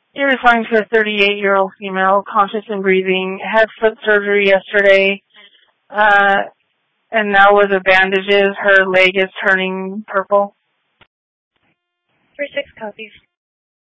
You're referring to a 38-year-old female, conscious and breathing, had foot surgery yesterday, and now with the bandages, her leg is turning purple. For 6 copies.